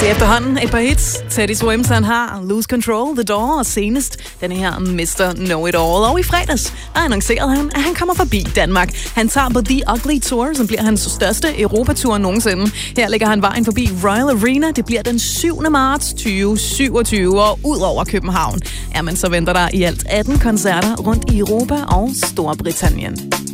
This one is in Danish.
Det er efterhånden et par hits. Teddy Swims, han har Lose Control, The Door og senest denne her Mr. Know-It-All. Og i fredags annoncerede han, at han kommer forbi Danmark. Han tager på The Ugly Tour, som bliver hans største Europatur nogensinde. Her lægger han vejen forbi Royal Arena. Det bliver den 7. marts 2027 og ud over København. Jamen, så venter der i alt 18 koncerter rundt i Europa og Storbritannien.